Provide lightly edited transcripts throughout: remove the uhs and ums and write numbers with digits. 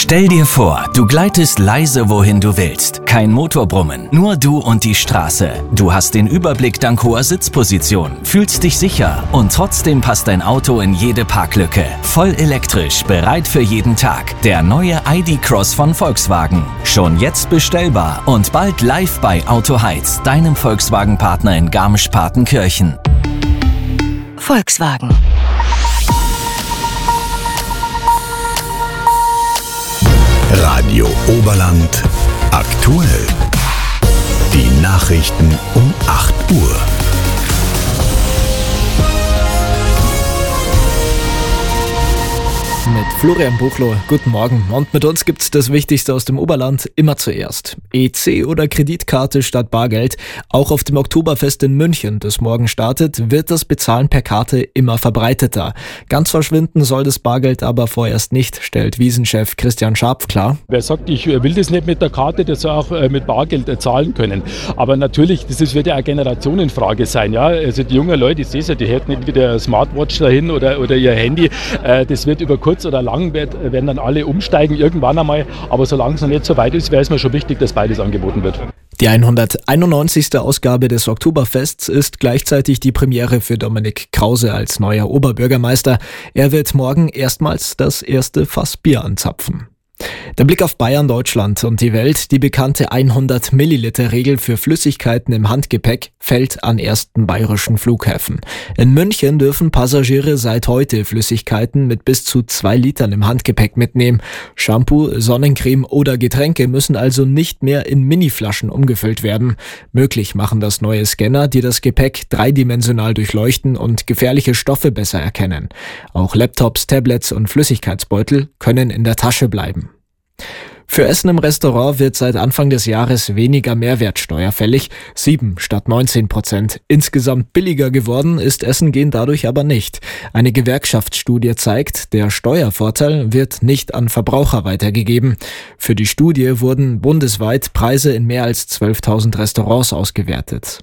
Stell dir vor, du gleitest leise, wohin du willst. Kein Motorbrummen, nur du und die Straße. Du hast den Überblick dank hoher Sitzposition, fühlst dich sicher und trotzdem passt dein Auto in jede Parklücke. Voll elektrisch, bereit für jeden Tag. Der neue ID.Cross von Volkswagen. Schon jetzt bestellbar und bald live bei Autoheiz, deinem Volkswagen-Partner in Garmisch-Partenkirchen. Volkswagen. Radio Oberland aktuell. Die Nachrichten um 8 Uhr. Mit Florian Buchloh, guten Morgen. Und mit uns gibt's das Wichtigste aus dem Oberland immer zuerst. EC oder Kreditkarte statt Bargeld. Auch auf dem Oktoberfest in München, das morgen startet, wird das Bezahlen per Karte immer verbreiteter. Ganz verschwinden soll das Bargeld aber vorerst nicht, stellt Wiesenchef Christian Scharpf klar. Wer sagt, ich will das nicht mit der Karte, der soll auch mit Bargeld zahlen können. Aber natürlich, wird ja eine Generationenfrage sein. Ja? Also die jungen Leute, ich sehe es ja, die hätten nicht wieder eine Smartwatch dahin oder ihr Handy. Das wird über kurz oder lang werden dann alle umsteigen irgendwann einmal. Aber solange es noch nicht so weit ist, wäre es mir schon wichtig, dass beides angeboten wird. Die 191. Ausgabe des Oktoberfests ist gleichzeitig die Premiere für Dominik Krause als neuer Oberbürgermeister. Er wird morgen erstmals das erste Fass Bier anzapfen. Der Blick auf Bayern, Deutschland und die Welt. Die bekannte 100-Milliliter-Regel für Flüssigkeiten im Handgepäck fällt an ersten bayerischen Flughäfen. In München dürfen Passagiere seit heute Flüssigkeiten mit bis zu 2 Litern im Handgepäck mitnehmen. Shampoo, Sonnencreme oder Getränke müssen also nicht mehr in Miniflaschen umgefüllt werden. Möglich machen das neue Scanner, die das Gepäck dreidimensional durchleuchten und gefährliche Stoffe besser erkennen. Auch Laptops, Tablets und Flüssigkeitsbeutel können in der Tasche bleiben. Für Essen im Restaurant wird seit Anfang des Jahres weniger Mehrwertsteuer fällig, 7 statt 19%. Insgesamt billiger geworden ist Essen gehen dadurch aber nicht. Eine Gewerkschaftsstudie zeigt, der Steuervorteil wird nicht an Verbraucher weitergegeben. Für die Studie wurden bundesweit Preise in mehr als 12.000 Restaurants ausgewertet.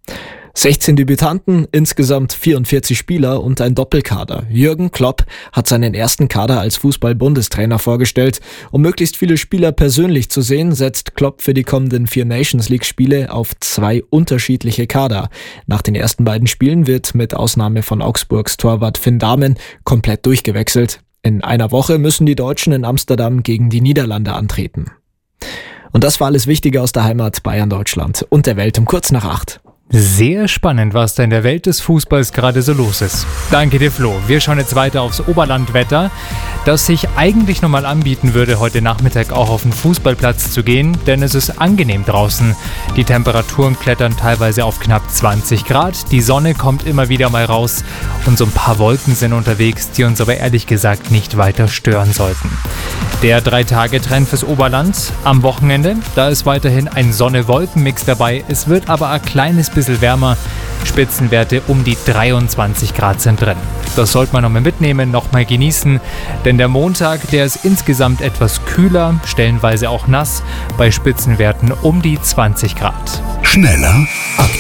16 Debütanten, insgesamt 44 Spieler und ein Doppelkader. Jürgen Klopp hat seinen ersten Kader als Fußball-Bundestrainer vorgestellt. Um möglichst viele Spieler persönlich zu sehen, setzt Klopp für die kommenden 4 Nations-League-Spiele auf 2 unterschiedliche Kader. Nach den ersten beiden Spielen wird mit Ausnahme von Augsburgs Torwart Finn Dahmen komplett durchgewechselt. In einer Woche müssen die Deutschen in Amsterdam gegen die Niederlande antreten. Und das war alles Wichtige aus der Heimat Bayern, Deutschland und der Welt um kurz nach 8. Sehr spannend, was da in der Welt des Fußballs gerade so los ist. Danke dir, Flo. Wir schauen jetzt weiter aufs Oberlandwetter, das sich eigentlich nochmal anbieten würde, heute Nachmittag auch auf den Fußballplatz zu gehen, denn es ist angenehm draußen. Die Temperaturen klettern teilweise auf knapp 20 Grad, die Sonne kommt immer wieder mal raus und so ein paar Wolken sind unterwegs, die uns aber ehrlich gesagt nicht weiter stören sollten. Der 3-Tage-Trend fürs Oberland am Wochenende, da ist weiterhin ein Sonne-Wolken-Mix dabei, es wird aber ein kleines bisschen wärmer, Spitzenwerte um die 23 Grad sind drin. Das sollte man nochmal mitnehmen, nochmal genießen, denn der Montag, der ist insgesamt etwas kühler, stellenweise auch nass, bei Spitzenwerten um die 20 Grad. Schneller, aktuell.